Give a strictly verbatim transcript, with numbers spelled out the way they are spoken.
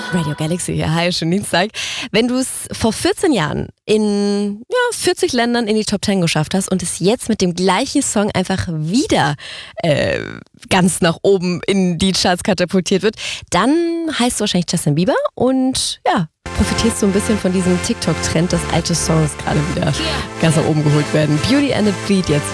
Radio Galaxy hier, hi, schönen Dienstag. Wenn du es vor vierzehn Jahren in ja, vierzig Ländern in die Top zehn geschafft hast und es jetzt mit dem gleichen Song einfach wieder äh, ganz nach oben in die Charts katapultiert wird, dann heißt es wahrscheinlich Justin Bieber und ja, profitierst du ein bisschen von diesem TikTok-Trend, dass alte Songs gerade wieder ganz nach oben geholt werden. Beauty and the Beat jetzt.